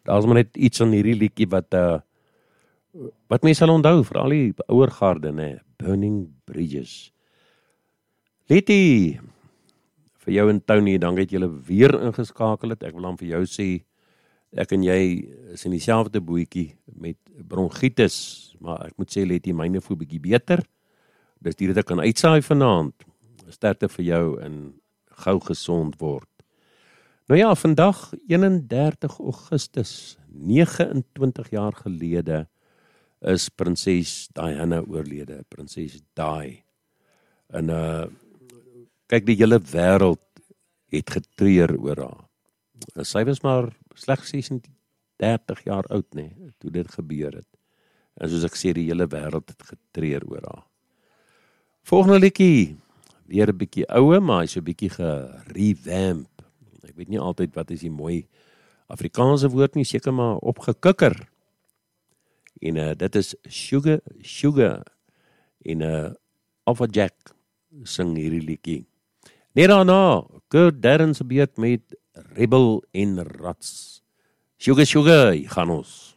daar's maar net iets aan hierdie liedjie wat mense sal onthou, vir al die ouer garde, né? Burning Bridges. Letty, vir jou en Tony, dankie dat julle weer ingeskakel het. Ek wil dan vir jou sê, ek en jy is in dieselfde bootjie met bronchitis, maar ek moet sê, Letty, myne voel bietjie beter. Dis die dat ek kan uitsaai vanaand. Sterkte vir jou en gou gesond word. Nou ja, vandag 31 Augustus, 29 jaar gelede, is prinses Diana oorlede, prinses Di. En kyk, die hele wêreld het getreur oor haar. Sy was maar slegs 36 jaar oud, nee, toe dit gebeur het. En soos ek sê, die hele wêreld het getreur oor haar. Volgende liedjie, weer 'n bietjie ouer, maar hy's 'n bietjie gerevamp. Ek weet nie altyd wat is die mooi Afrikaanse woord nie, seker maar opgekikker. En dit is Sugar. En Alpha Jack sing hierdie liedjie. Net daarna, Kurt Darren se beurt met Rebel en Rats. Sugar, hier gaan ons.